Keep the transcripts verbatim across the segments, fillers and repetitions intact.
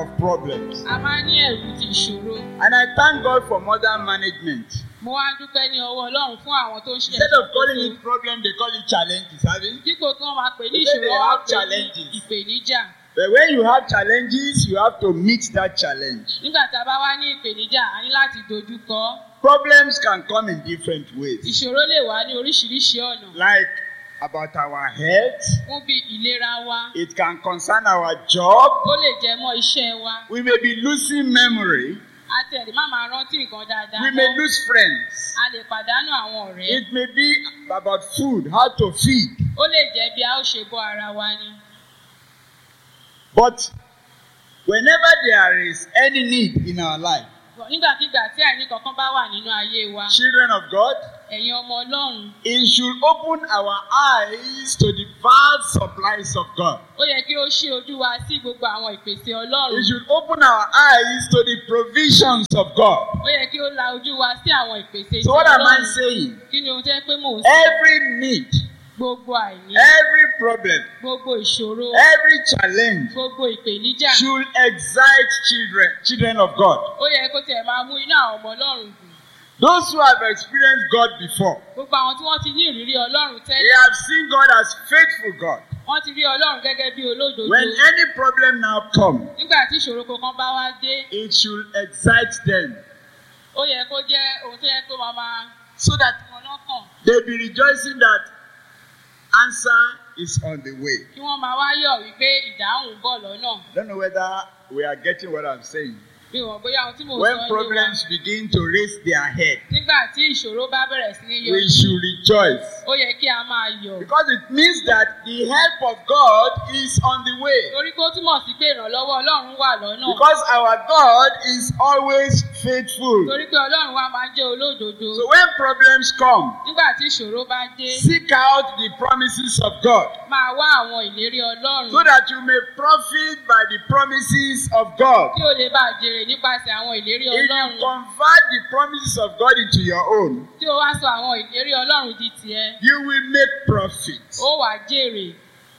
of problems. A máa ní ẹ̀rù ti ìṣòro. And I thank God for modern management. Mo wá dúpẹ́ ní ọwọ́ Ọlọ́run fún àwọn tó ń ṣe Instead of calling it problem, they call it challenges, have you? dípò kí wọ́n máa pè ní They say they ìṣòro have wọ́n pè ní challenges. ìpèníjà. But when you have challenges, you have to meet that challenge. Nígbà tá a bá wá ní ìpèníjà, a ní láti dojú kọ. Problems can come in different ways. Ìṣòro lè wá ní oríṣiríṣi ọ̀nà. Like about our health, Fún bí ìlera wa, it can concern our job. ó lè jẹ mọ́ iṣẹ́ wa. We may be losing memory. A tẹ̀lé má máa rántí nǹkan dáadáa. We may mọ́. lose friends. A lè pàdánù àwọn ọ̀rẹ́. It may be about food, how to feed. Ó lè jẹ́ bí a ó ṣe bọ́ ara wa ni. But whenever there is any need in our life, Nígbàkigbà tí àìní kankan bá wà nínú ayé wa, children of God, ẹ̀yin ọmọ Ọlọ́run, it should open our eyes to the vast supplies of God. ó yẹ kí ó ṣí ojú wa sí gbogbo àwọn ìpèsè Ọlọ́run. It should open our eyes to the provisions of God. Ó yẹ kí ó la ojú wa sí àwọn ìpèsè ti So what am I Ọlọ́run. saying? Kí ni ohun tó yẹ pé mò ń sọ? Every need, Gbogbo àìní, every problem, gbogbo ìṣòro, every challenge gbogbo ìpèníjà. should excite children, children of God. Ó yẹ kó tiẹ̀ máa mú inú àwọn ọmọ Ọlọ́run dùn. Those who have experienced God before, Gbogbo àwọn tí wọ́n ti ní ìrírí Ọlọ́run they tẹ́lẹ̀, have seen God as faithful God. wọ́n ti rí Ọlọ́run gẹ́gẹ́ bí olódodo. When any problem now comes, Nígbà tí ìṣòro kankan bá wá dé, it should excite them ó yẹ kó jẹ́ ohun tó yẹ kó máa máa so that wọn lọ́kàn. they be rejoicing that answer is on the way. Kí wọ́n máa wá yọ̀ wípé ìdáhùn ń bọ̀ lọ́nà. I don't know whether we are getting what I'm saying. Bí wọ́n bóyá ohun tí mo sọ When ní wa. problems begin to raise their head, Nígbà tí ìṣòro bá bẹ̀rẹ̀ sí ní yọ, we should rejoice. ó yẹ kí a máa yọ̀. Because it means that the help of God is on the way. Torí pé ó túmọ̀ sí pé ìrànlọ́wọ́ Ọlọ́run wà lọ́nà. Because our God is always faithful. Torí pé Ọlọ́run wa máa ń jẹ́ olódodo. So when problems come, Nígbà tí ìṣòro bá dé, seek out the promises of God máa wá àwọn ìlérí Ọlọ́run. so that you may profit by the promises of God. Kí o lè bá jèrè nípasẹ̀ àwọn ìlérí If you Ọlọ́run. convert the promises of God into your own, Tí o wá sọ àwọn ìlérí Ọlọ́run di tiẹ̀, you will make profit. ó wá jèrè.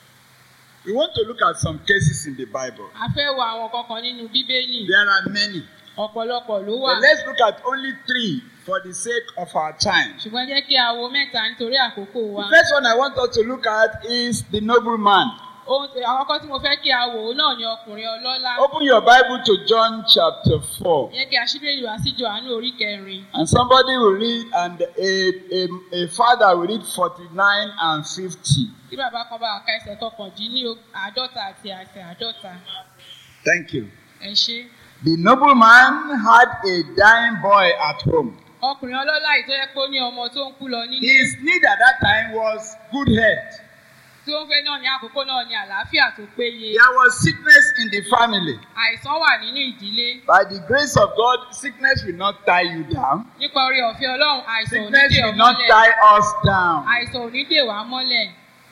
We want to look at some cases in the Bible. A fẹ́ wo àwọn kankan nínú Bíbélì. There are many. Ọ̀pọ̀lọpọ̀ ló wà. But let's look at only three for the sake of our time. Ṣùgbọ́n jẹ́ kí a wo mẹ́ta nítorí àkókò wa. The first one I want us to look at is the nobleman. Ohun àkọ́kọ́ tí mo fẹ́ kí a wò ó náà ni ọkùnrin ọlọ́lá. Open your Bible to John chapter four. Yẹ kí a ṣí Bíbélì wá sí Jòhánù orí kẹrin. And somebody will read, and a, a, a father will read forty-nine and fifty. Tí bàbá kan bá ka ẹsẹ̀ kọkàndínní àádọ́ta àti ẹsẹ̀ àádọ́ta. Thank you. Ẹ ṣé. The nobleman had a dying boy at home. Ọkùnrin ọlọ́lá yìí tó yẹ pé ó ní ọmọ tó ń kú lọ nílé. His need at that time was good health. Tí ó ń fẹ́ náà ní àkókò náà ní àlàáfíà tó péye. There was sickness in the family. Àìsàn wà nínú ìdílé. By the grace of God, sickness will not tie you down. Nípa oore ọ̀fẹ́ Ọlọ́run, àìsàn ò ní Sickness dè ọ́ will not mọ́lẹ̀. tie us down. Àìsàn ò ní dè wá mọ́lẹ̀.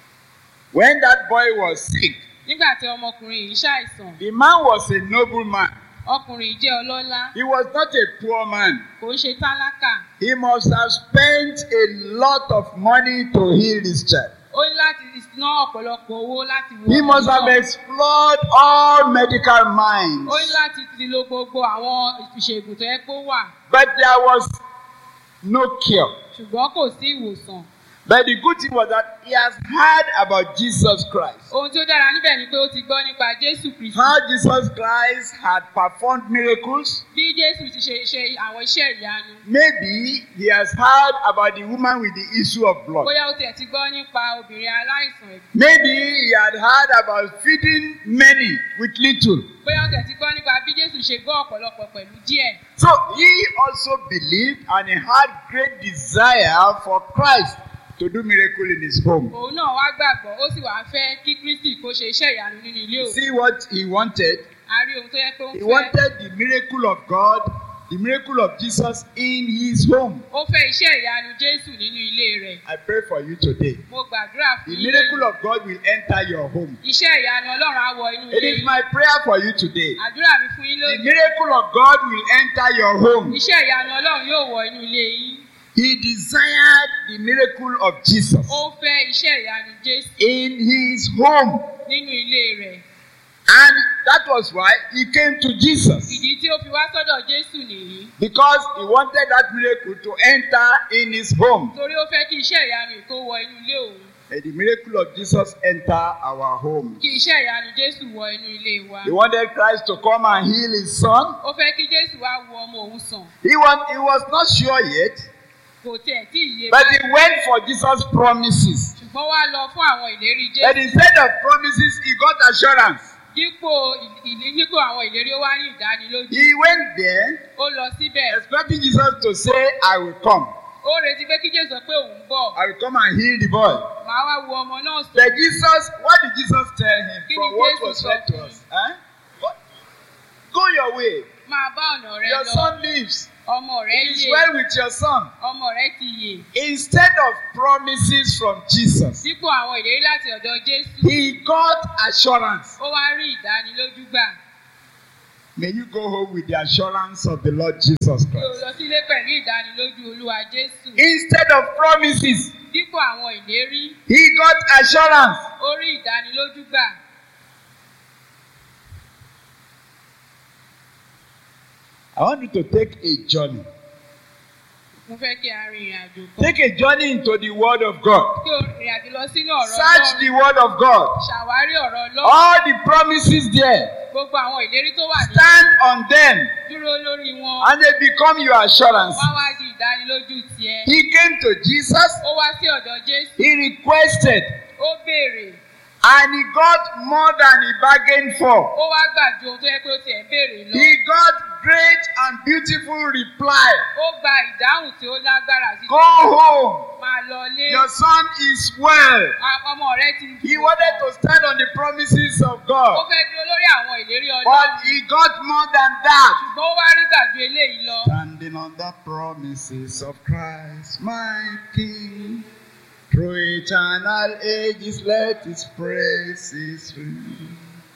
When that boy was sick, Nígbà tí ọmọkùnrin yìí ṣàìsàn, the man was a nobleman. ọkùnrin yìí jẹ́ ọlọ́lá, He was not a poor man. kò ń ṣe tálákà. He must have spent a lot of money to heal this child. Ó ní láti ná ọ̀pọ̀lọpọ̀ owó láti wo He must have náà. explored all medical minds. Ó ní láti ti lo gbogbo àwọn ìṣègùn tó yẹ kó wà. But there was no cure. Ṣùgbọ́n kò sí ìwòsàn. But the good thing was that he has heard about Jesus Christ. Ohun tí ó dára níbẹ̀ ni pé ó ti gbọ́ nípa Jésù Kristi. How Jesus Christ had performed miracles. Bí Jésù ti ṣe ṣe àwọn iṣẹ́ ìyanu. Maybe he has heard about the woman with the issue of blood. Bóyá ó tiẹ̀ ti gbọ́ nípa obìnrin aláìsàn ẹ̀gbẹ́. Maybe he had heard about feeding many with little. Bóyá ó tiẹ̀ ti gbọ́ nípa bí Jésù ṣe gbọ́ ọ̀pọ̀lọpọ̀ pẹ̀lú díẹ̀. So he also believed and he had great desire for Christ to do miracle in his home. Òun náà wá gbàgbọ́, ó sì wá fẹ́ kí Kristi kó ṣe iṣẹ́ ìyanu nínú ilé òun. See what he wanted? A rí ohun tó yẹ pé ó ń He fẹ́. wanted the miracle of God, the miracle of Jesus in his home. Ó fẹ́ iṣẹ́ ìyanu Jésù nínú ilé rẹ̀. I pray for you today. Mo gbàdúrà fún The yín. miracle of God will enter your home. Iṣẹ́ ìyanu Ọlọ́run á wọ inú It ilé is yín. my prayer for you today. Àdúrà mi fún yín The lónìí. miracle of God will enter your home. Iṣẹ́ ìyanu Ọlọ́run yóò wọ inú ilé yín. He desired the miracle of Jesus Ó fẹ́ iṣẹ́ ìyanu Jésù in his home. nínú ilé rẹ̀. And that was why he came to Jesus. Ìdí tí ó fi wá sọ́dọ̀ Jésù nìyí. Because he wanted that miracle to enter in his home. Torí ó fẹ́ kí iṣẹ́ ìyanu yìí kó wọ inú ilé òun. And the miracle of Jesus enter our home. Kí iṣẹ́ ìyanu Jésù wọ inú ilé wa. He wanted Christ to come and heal his son. Ó fẹ́ kí Jésù wá wo ọmọ òun sàn. He was, he was not sure yet, Kò tiẹ̀ tí ì yé but he went for Jesus' promises. Ṣùgbọ́n wá lọ fún àwọn ìlérí But Jésù. instead of promises, he got assurance. Dípò ìlí nípò àwọn ìlérí ó wá ní ìdánilójú. He went there Ó lọ síbẹ̀. expecting Jesus to say, I will come. Ó retí pé kí Jésù sọ pé òun bọ̀. I will come and heal the boy. Màá wá wo ọmọ náà sàn. But Jesus, what did Jesus tell him Kí from ni what Jésù was sọ said to fún us? Huh? What? Go your way. Máa bá ọ̀nà rẹ Your lọ. son lives. Ọmọ rẹ It is yè. well with your son. Ọmọ rẹ ti yè. Instead of promises from Jesus, Dípò àwọn ìlérí láti ọ̀dọ̀ Jésù. he got assurance. Ó wá rí ìdánilójú gbà. May you go home with the assurance of the Lord Jesus Kí o Christ. lọ sílé pẹ̀lú ìdánilójú Olúwa Jésù. Instead of promises, Dípò àwọn ìlérí, he got assurance. ó rí ìdánilójú gbà. I want you to take a journey. Mo fẹ́ kí a rin ìrìn àjò kan. Take a journey into the Word of God. Kí o rìn àjò lọ sínú ọ̀rọ̀ Search Ọlọ́run. the Word of God. Ṣàwárí ọ̀rọ̀ Ọlọ́run. All the promises there, Gbogbo àwọn ìlérí tó wà ní stand on them dúró lórí wọn. and they become your assurance. Wá wá di ìdánilójú tiẹ̀. He came to Jesus, Ó wá sí ọ̀dọ̀ Jésù. he requested, Ó béèrè. and he got more than he bargained for. Ó wá gbà ju ohun tó yẹ pé ó tiẹ̀ ń béèrè lọ. He got great and beautiful reply. Ó gba ìdáhùn tí ó lágbára sí. Go home. Máa lọ lé. Your son is well. Ọmọ rẹ ti He wanted to stand on the promises of Ó God, fẹ́ dúró lórí àwọn ìlérí but Ọlọ́run. he got more than that. Ṣùgbọ́n ó wá rí gbà ju eléyìí lọ. Standing on the promises of Christ, my King, through eternal ages, let his praises ring.